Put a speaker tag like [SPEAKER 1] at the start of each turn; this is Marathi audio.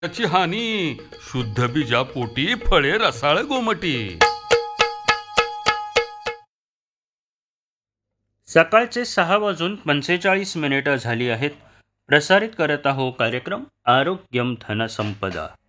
[SPEAKER 1] त्याची हानी शुद्ध बीजा पोटी फळे रसाळ गोमटी.
[SPEAKER 2] सकाळचे 6:45 झाली आहेत. प्रसारित करत आहोत कार्यक्रम आरोग्यम धनसंपदा.